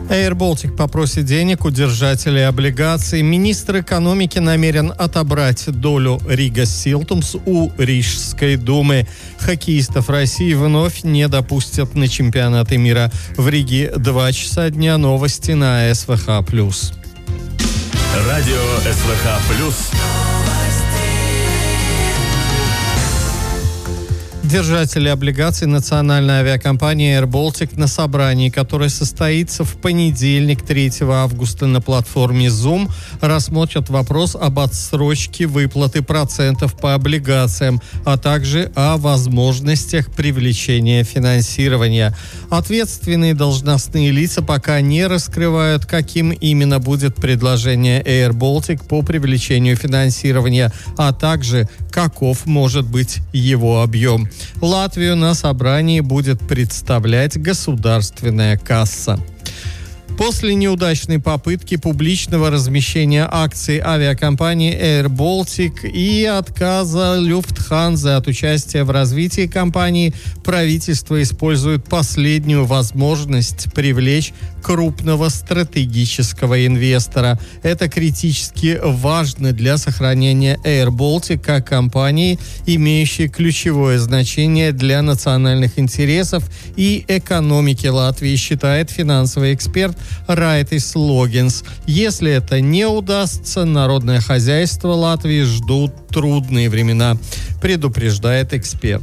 Air Baltic попросит денег у держателей облигаций. Министр экономики намерен отобрать долю Рига Силтумс у Рижской думы. Хоккеистов России вновь не допустят на чемпионаты мира. В Риге 2 часа дня. Новости на СВХ+. Радио СВХ+. Держатели облигаций национальной авиакомпании Air Baltic на собрании, которое состоится в понедельник, 3 августа на платформе Zoom, рассмотрят вопрос об отсрочке выплаты процентов по облигациям, а также о возможностях привлечения финансирования. Ответственные должностные лица пока не раскрывают, каким именно будет предложение Air Baltic по привлечению финансирования, а также каков может быть его объем. Латвию на собрании будет представлять государственная касса. После неудачной попытки публичного размещения акций авиакомпании Air Baltic и отказа Люфтханзы от участия в развитии компании, правительство использует последнюю возможность привлечь крупного стратегического инвестора. Это критически важно для сохранения Air Baltic как компании, имеющей ключевое значение для национальных интересов и экономики Латвии, считает финансовый эксперт Райтис Логинс. Если это не удастся, народное хозяйство Латвии ждут трудные времена, предупреждает эксперт.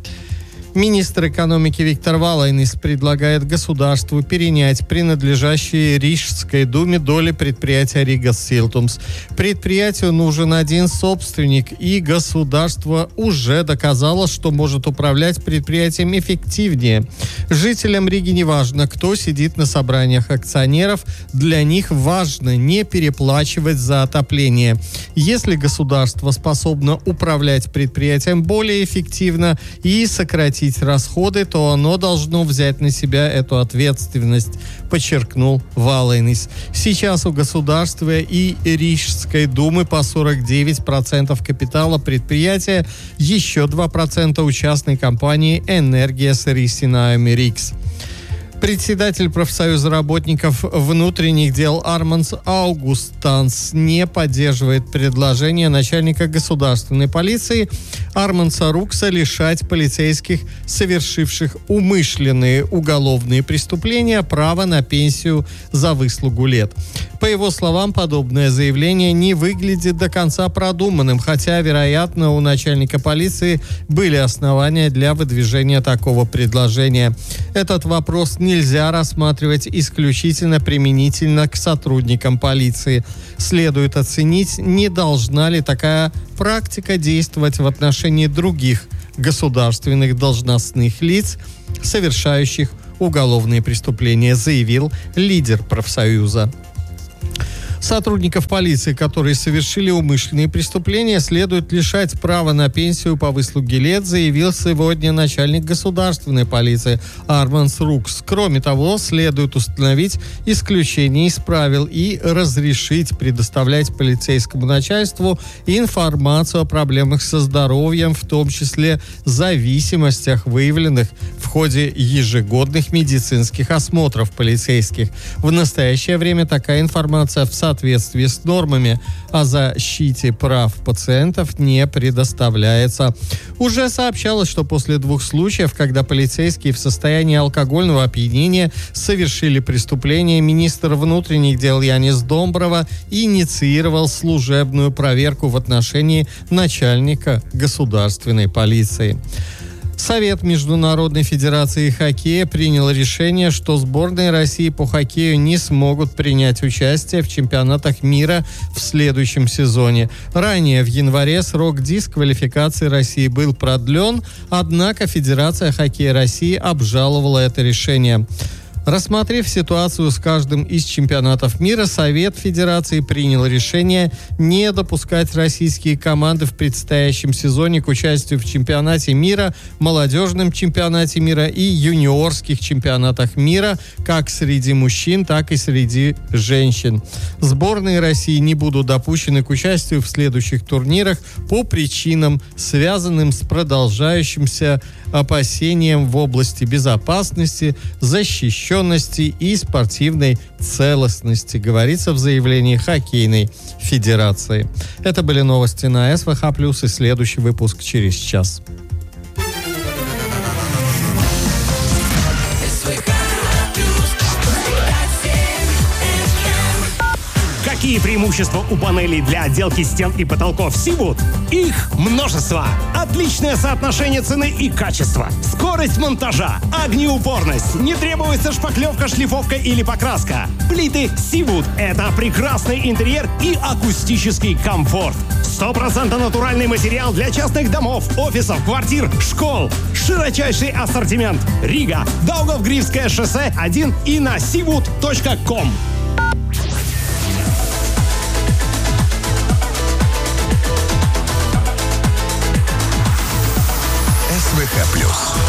Министр экономики Виктор Валайнис предлагает государству перенять принадлежащие Рижской думе доли предприятия Рига Силтумс. Предприятию нужен один собственник, и государство уже доказало, что может управлять предприятием эффективнее. Жителям Риги не важно, кто сидит на собраниях акционеров, для них важно не переплачивать за отопление. Если государство способно управлять предприятием более эффективно и сократить расходы, то оно должно взять на себя эту ответственность, подчеркнул Валайнис. Сейчас у государства и Рижской думы по 49% капитала предприятия, еще 2% у частной компании «Энергия Рисинājumi Ригс». Председатель профсоюза работников внутренних дел Арманс Аугустанс не поддерживает предложение начальника государственной полиции Арманса Рукса лишать полицейских, совершивших умышленные уголовные преступления, права на пенсию за выслугу лет. По его словам, подобное заявление не выглядит до конца продуманным, хотя, вероятно, у начальника полиции были основания для выдвижения такого предложения. Этот вопрос нельзя рассматривать исключительно применительно к сотрудникам полиции. Следует оценить, не должна ли такая практика действовать в отношении других государственных должностных лиц, совершающих уголовные преступления, заявил лидер профсоюза. Сотрудников полиции, которые совершили умышленные преступления, следует лишать права на пенсию по выслуге лет, заявил сегодня начальник государственной полиции Арманс Рукс. Кроме того, следует установить исключение из правил и разрешить предоставлять полицейскому начальству информацию о проблемах со здоровьем, в том числе зависимостях, выявленных в ходе ежегодных медицинских осмотров полицейских. В настоящее время такая информация в соответствии с нормами о защите прав пациентов не предоставляется. Уже сообщалось, что после 2 случаев, когда полицейские в состоянии алкогольного опьянения совершили преступление, министр внутренних дел Янис Домброва инициировал служебную проверку в отношении начальника государственной полиции. Совет Международной Федерации Хоккея принял решение, что сборные России по хоккею не смогут принять участие в чемпионатах мира в следующем сезоне. Ранее в январе срок дисквалификации России был продлен, однако Федерация хоккея России обжаловала это решение. Рассмотрев ситуацию с каждым из чемпионатов мира, Совет Федерации принял решение не допускать российские команды в предстоящем сезоне к участию в чемпионате мира, молодежном чемпионате мира и юниорских чемпионатах мира как среди мужчин, так и среди женщин. Сборные России не будут допущены к участию в следующих турнирах по причинам, связанным с продолжающимся опасениям в области безопасности, защищенности и спортивной целостности, говорится в заявлении Хоккейной Федерации. Это были новости на СВХ+, и следующий выпуск через час. Какие преимущества у панелей для отделки стен и потолков Seawood? Их множество. Отличное соотношение цены и качества. Скорость монтажа, огнеупорность, не требуется шпаклевка, шлифовка или покраска. Плиты Seawood – это прекрасный интерьер и акустический комфорт. 100% натуральный материал для частных домов, офисов, квартир, школ. Широчайший ассортимент. Рига, Даугавгривское шоссе 1 и на seawood.com. СВХ+.